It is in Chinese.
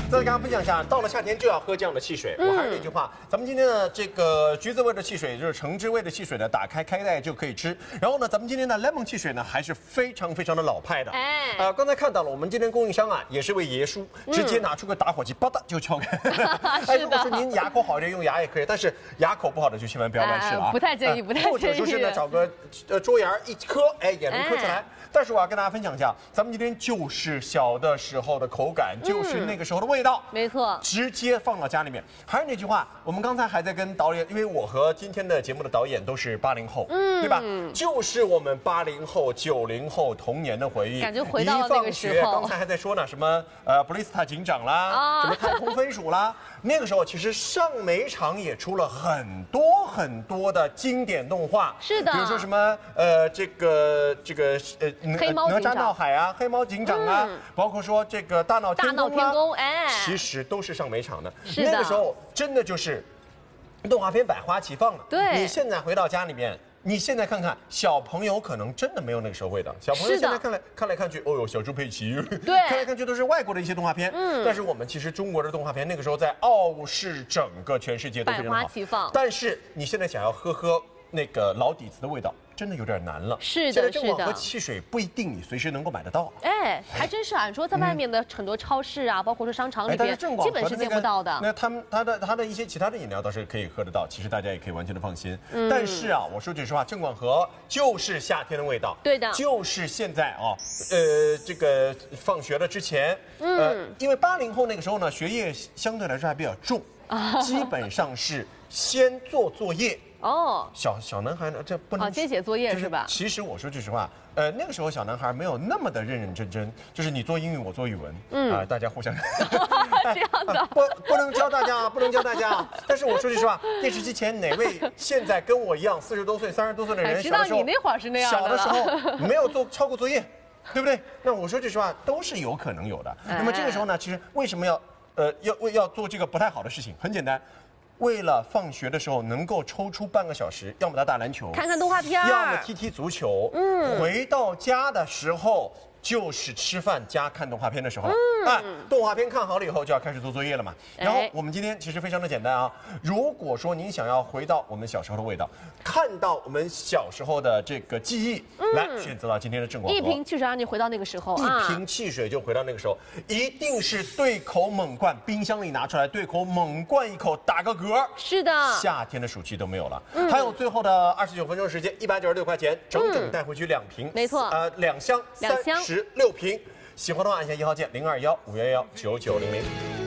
再跟大家分享一下，到了夏天就要喝这样的汽水。我还是那句话，咱们今天的这个橘子味的汽水，也就是橙汁味的汽水呢，打开开袋就可以吃。然后呢，咱们今天的 lemon 汽水呢，还是非常的老派的。刚才看到了，我们今天供应商啊，也是位爷叔，直接拿出个打火机，吧嗒就敲开。如果说您牙口好一点，用牙也可以，但是牙口不好的就千万不要乱试了啊。 不太建议，不太建议。 或者说是呢，找个桌沿一磕，也能磕出来。但是我要跟大家分享一下，咱们今天就是小的时候的口感，就是那个时候的味道， 没错， 直接放到家里面。还是那句话，我们刚才还在跟导演，因为我和今天的节目的导演都是80后，对吧？就是我们80后、90后童年的回忆， 感觉回到了那个时候。 刚才还在说呢，什么布里斯塔警长啦，什么太空分署啦，那个时候其实上美厂也出了很多的经典动画， 是的， 比如说什么哪吒闹海啊，黑猫警长啊，包括说这个大闹天宫，其实都是上美厂的。那个时候真的就是动画片百花齐放了。 对， 你现在回到家里面，你现在看看小朋友，可能真的没有那个时候味道。小朋友现在看来看去，哦呦，小猪佩奇， 对， 看来看去都是外国的一些动画片。但是我们其实中国的动画片那个时候在傲视整个全世界都非常好， 百花齐放。 但是你现在想要喝那个老底子的味道，真的有点难了。 是的， 现在正好喝汽水不一定你随时能够买得到。 还真是啊！你说在外面的很多超市啊，包括说商场里边，基本是见不到的。 那它的一些其他的饮料倒是可以喝得到，其实大家也可以完全的放心。但是啊，我说句实话，正广和就是夏天的味道。 对的， 就是现在啊，这个放学了之前，因为80后那个时候呢，学业相对来说还比较重，基本上是先做作业。小男孩呢，这不能先写作业是吧？ 其实我说句实话，那个时候小男孩没有那么的认真，就是你做英语，我做语文，大家互相这样的， 不能教大家，不能教大家。但是我说句实话，电视机前哪位现在跟我一样40多岁、30多岁的人， 知道你那会儿是那样的， 小的时候没有做抄过作业，对不对？那我说句实话，都是有可能有的。那么这个时候呢，其实为什么要做这个不太好的事情？很简单。为了放学的时候能够抽出半个小时，要么打篮球， 看看动画片， 要么踢足球。回到家的时候就是吃饭加看动画片的时候。动画片看好了以后就要开始做作业了嘛。然后我们今天其实非常的简单啊。如果说您想要回到我们小时候的味道，看到我们小时候的这个记忆，来选择到今天的正广和， 一瓶汽水让你回到那个时候， 一瓶汽水就回到那个时候，一定是对口猛灌，冰箱里拿出来对口猛灌一口，打个嗝。 是的， 夏天的暑气都没有了。还有最后的29分钟时间，196块钱，整带回去2瓶， 没错 ，2箱36瓶。喜欢的话按下1号键，0215119900。